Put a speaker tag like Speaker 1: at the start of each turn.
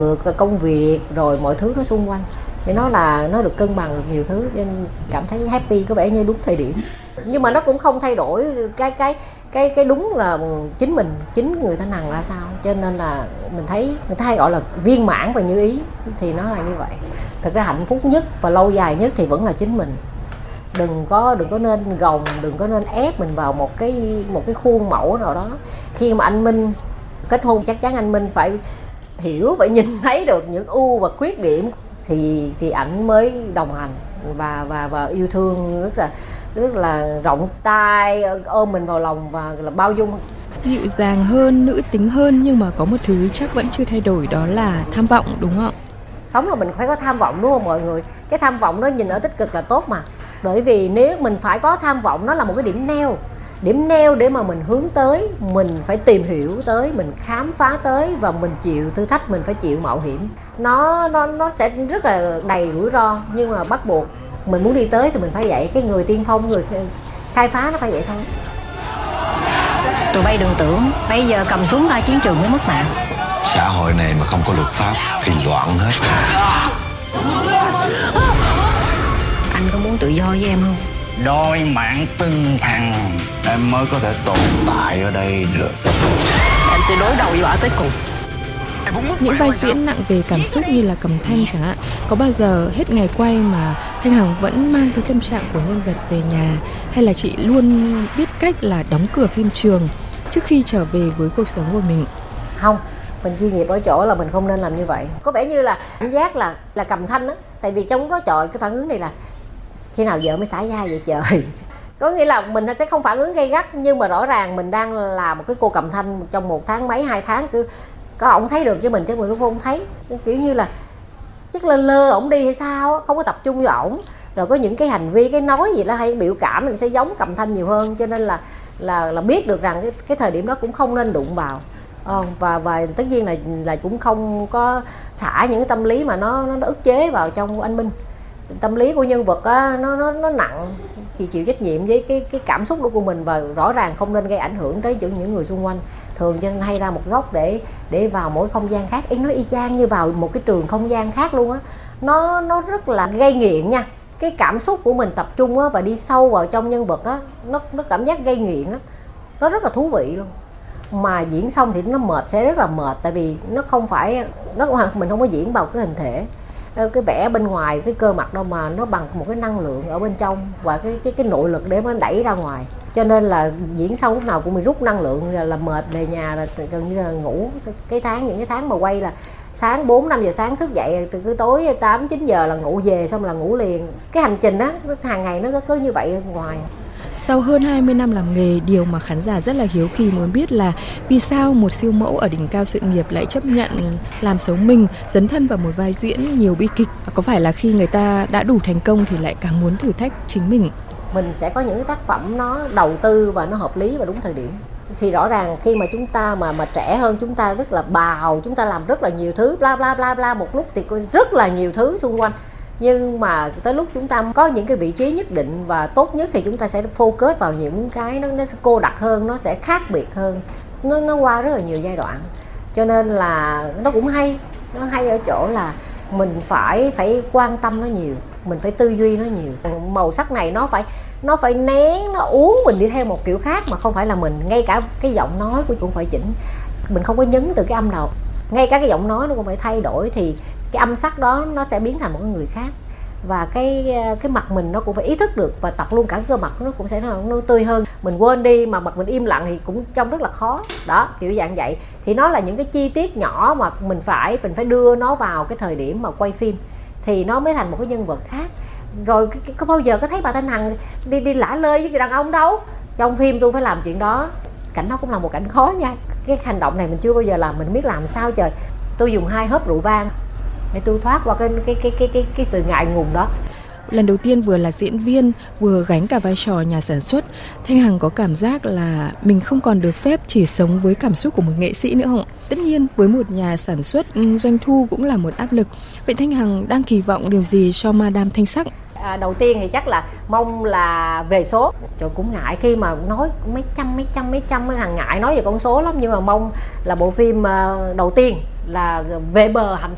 Speaker 1: công việc rồi mọi thứ nó xung quanh, thì nó được cân bằng được nhiều thứ, nên cảm thấy happy, có vẻ như đúng thời điểm. Nhưng mà nó cũng không thay đổi cái đúng là chính người thanh hằng ra sao, cho nên là mình thấy người ta hay gọi là viên mãn và như ý, thì nó là như vậy. Thực ra hạnh phúc nhất và lâu dài nhất thì vẫn là chính mình. Đừng có nên gồng, đừng có nên ép mình vào một cái khuôn mẫu nào đó. Khi mà anh Minh kết hôn, chắc chắn anh Minh phải hiểu, phải nhìn thấy được những ưu và khuyết điểm, thì ảnh mới đồng hành và yêu thương rất là rộng tay, ôm mình vào lòng và là bao dung.
Speaker 2: Dịu dàng hơn, nữ tính hơn, nhưng mà có một thứ chắc vẫn chưa thay đổi, đó là tham vọng, đúng không?
Speaker 1: Sống là mình phải có tham vọng, đúng không mọi người? Cái tham vọng đó nhìn ở tích cực là tốt mà. Bởi vì nếu mình phải có tham vọng, nó là một cái điểm neo để mà mình hướng tới, mình phải tìm hiểu tới, mình khám phá tới, và mình chịu thử thách, mình phải chịu mạo hiểm. Nó sẽ rất là đầy rủi ro, nhưng mà bắt buộc mình muốn đi tới thì mình phải vậy. Cái người tiên phong, người khai phá nó phải vậy thôi. Tụi bay đừng tưởng bây giờ cầm súng ra chiến trường mới mất mạng.
Speaker 3: Xã hội này mà không có luật pháp thì loạn hết.
Speaker 1: Anh có muốn tự do với em không?
Speaker 3: Đôi mạng tinh thần em mới có thể tồn tại ở đây được.
Speaker 1: Em sẽ đối đầu với bà tới cùng.
Speaker 2: Những vai diễn nặng về cảm xúc như là Cầm Thanh chẳng hạn, có bao giờ hết ngày quay mà Thanh Hằng vẫn mang cái tâm trạng của nhân vật về nhà, hay là chị luôn biết cách là đóng cửa phim trường trước khi trở về với cuộc sống của mình?
Speaker 1: Không, mình chuyên nghiệp ở chỗ là mình không nên làm như vậy. Có vẻ như là cảm giác là Cầm Thanh á, tại vì trong đó trời, cái phản ứng này là khi nào vợ mới xả dai vậy trời. Có nghĩa là mình sẽ không phản ứng gay gắt, nhưng mà rõ ràng mình đang là một cái cô Cầm Thanh trong 1 tháng mấy 2 tháng, cứ có ổng thấy được chứ mình chắc mình cũng không thấy, kiểu như là chắc lơ ổng đi hay sao, không có tập trung vào ổng. Rồi có những cái hành vi, cái nói gì đó hay biểu cảm mình sẽ giống Cầm Thanh nhiều hơn, cho nên là biết được rằng cái thời điểm đó cũng không nên đụng vào. Và tất nhiên là cũng không có thả những cái tâm lý mà nó ức chế vào trong anh Minh. Tâm lý của nhân vật á, nó nặng, chị chịu trách nhiệm với cái cảm xúc đó của mình, và rõ ràng không nên gây ảnh hưởng tới những người xung quanh. Thường cho nên hay ra một góc để vào mỗi không gian khác. Nó y chang như vào một cái trường không gian khác luôn á. Nó rất là gây nghiện nha. Cái cảm xúc của mình tập trung á, và đi sâu vào trong nhân vật á, nó cảm giác gây nghiện lắm. Nó rất là thú vị luôn. Mà diễn xong thì nó mệt, sẽ rất là mệt, tại vì nó không phải mình không có diễn vào cái hình thể, cái vẻ bên ngoài, cái cơ mặt đâu, mà nó bằng một cái năng lượng ở bên trong và cái nội lực để nó đẩy ra ngoài. Cho nên là diễn xong lúc nào cũng bị rút năng lượng, là mệt, về nhà là gần như là ngủ. Những cái tháng mà quay là sáng 4-5 giờ sáng thức dậy, từ cái tối 8-9 giờ là ngủ, về xong là ngủ liền. Cái hành trình á, hàng ngày nó cứ như vậy ở ngoài.
Speaker 2: Sau hơn 20 năm làm nghề, điều mà khán giả rất là hiếu kỳ muốn biết là vì sao một siêu mẫu ở đỉnh cao sự nghiệp lại chấp nhận làm xấu mình, dấn thân vào một vai diễn nhiều bi kịch? Có phải là khi người ta đã đủ thành công thì lại càng muốn thử thách chính mình?
Speaker 1: Mình sẽ có những cái tác phẩm nó đầu tư và nó hợp lý và đúng thời điểm. Thì rõ ràng khi mà chúng ta mà trẻ hơn, chúng ta rất là bào, chúng ta làm rất là nhiều thứ, bla bla bla bla, một lúc thì có rất là nhiều thứ xung quanh. Nhưng mà tới lúc chúng ta có những cái vị trí nhất định và tốt nhất thì chúng ta sẽ focus vào những cái nó sẽ cô đặc hơn, nó sẽ khác biệt hơn, nó qua rất là nhiều giai đoạn. Cho nên là nó cũng hay, nó hay ở chỗ là mình phải quan tâm nó nhiều, mình phải tư duy nó nhiều. Màu sắc này nó phải nén, nó uống mình đi theo một kiểu khác, mà không phải là mình. Ngay cả cái giọng nói của cũng phải chỉnh, mình không có nhấn từ cái âm nào, ngay cả cái giọng nói nó cũng phải thay đổi, thì cái âm sắc đó nó sẽ biến thành một người khác. Và cái mặt mình nó cũng phải ý thức được, và tập luôn cả cơ mặt nó cũng sẽ nó tươi hơn. Mình quên đi mà mặt mình im lặng thì cũng trông rất là khó đó, kiểu dạng vậy. Thì nó là những cái chi tiết nhỏ mà mình phải đưa nó vào cái thời điểm mà quay phim thì nó mới thành một cái nhân vật khác. Rồi có bao giờ có thấy bà Thanh Hằng đi lả lơi với cái đàn ông đâu. Trong phim tôi phải làm chuyện đó, cảnh đó cũng là một cảnh khó nha. Cái hành động này mình chưa bao giờ làm, mình biết làm sao trời. Tôi dùng 2 hớp rượu vang để tôi thoát qua cái sự ngại ngùng đó.
Speaker 2: Lần đầu tiên vừa là diễn viên, vừa gánh cả vai trò nhà sản xuất, Thanh Hằng có cảm giác là mình không còn được phép chỉ sống với cảm xúc của một nghệ sĩ nữa không? Tất nhiên với một nhà sản xuất, doanh thu cũng là một áp lực. Vậy Thanh Hằng đang kỳ vọng điều gì cho Madam Thanh Sắc?
Speaker 1: Đầu tiên thì chắc là mong là về số. Trời, cũng ngại khi mà nói mấy trăm Hằng ngại nói về con số lắm, nhưng mà mong là bộ phim đầu tiên là về bờ hạnh phúc.